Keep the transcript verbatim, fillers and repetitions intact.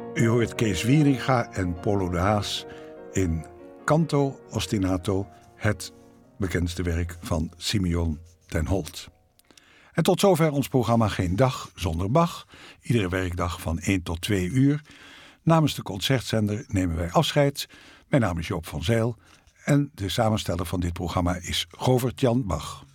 U hoort Kees Wieringa en Polo de Haas in Canto Ostinato, het bekendste werk van Simeon ten Holt. En tot zover ons programma Geen Dag Zonder Bach. Iedere werkdag van één tot twee uur. Namens de Concertzender nemen wij afscheid. Mijn naam is Joop van Zijl en de samensteller van dit programma is Govert-Jan Bach.